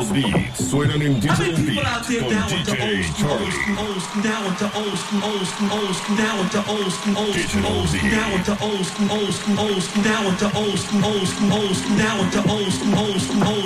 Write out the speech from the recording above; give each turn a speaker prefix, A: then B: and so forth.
A: Los beats suenan en
B: How many
A: Digital
B: people out
A: Beat
B: there
A: con
B: down with the old
A: DJ
B: school, old
A: Charlie.
B: school, old school, down with the old school, old school, old school, down with the old school, old school, old school, down with the old school, old school, old school, down with the old school, old school, old school, down with the old school, old school, old